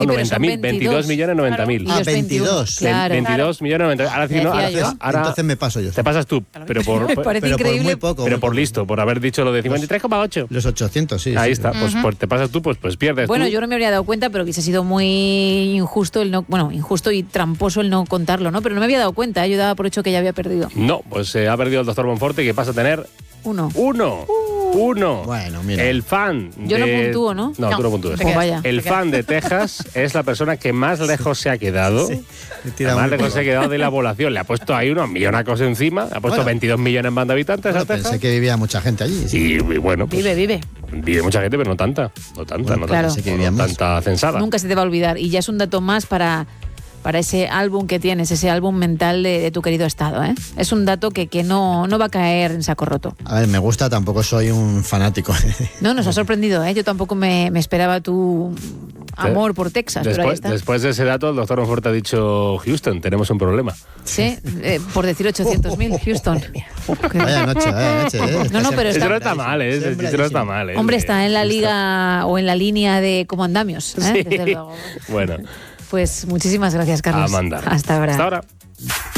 pero son 90.000, 22 millones 90.000. Y los 22. Claro. 22 millones 90.000. Ahora, sí, no, Decía yo. ahora Entonces me paso yo. te pasas tú, pero por, Me parece Pero por increíble. muy poco. pero muy por poco. listo, por haber dicho lo de 53,8. Los 800, sí. Ahí sí. está, pues te pasas tú, pues pierdes Bueno, tú. yo no me habría dado cuenta, pero hubiese sido muy injusto injusto y tramposo el no contarlo, ¿no? Pero no me había dado cuenta, yo daba por hecho que ya había perdido. No, pues ha perdido el doctor Monforte, que pasa a tener Uno. uno. Bueno, mira. El fan Yo no de... puntúo, ¿no? No, tú no puntúas. Pues vaya. El fan de Texas es la persona que más lejos se ha quedado. Sí, he tirado Más muy lejos poco. se ha quedado de la población. Le ha puesto ahí unos millonacos encima. Ha puesto Bueno. 22 millones en banda de habitantes Bueno, a Texas. pensé que vivía mucha gente allí. Sí. Y bueno, pues Vive. vive mucha gente, pero no tanta. No tanta, Bueno, no claro. tanta. Pensé que No vivía más. tanta censada. Nunca se te va a olvidar. Y ya es un dato más para ese álbum que tienes, ese álbum mental de tu querido estado, ¿eh? Es un dato que no va a caer en saco roto. A ver, me gusta, tampoco soy un fanático. No, nos ha sorprendido, ¿eh? Yo tampoco me esperaba tu amor por Texas, pero ahí está. Después de ese dato, el doctor Monforte ha dicho: Houston, tenemos un problema. Sí, por decir 800.000, Houston. Vaya noche, ¿eh? No, pero Eso está- no está mal, ¿eh? Ese chiste no está mal, ¿eh? Hombre, está en la liga o en la línea de cómo andamios, ¿eh? Sí. Desde luego. Bueno, Pues muchísimas gracias, Carlos. a mandar. Hasta ahora. Hasta ahora.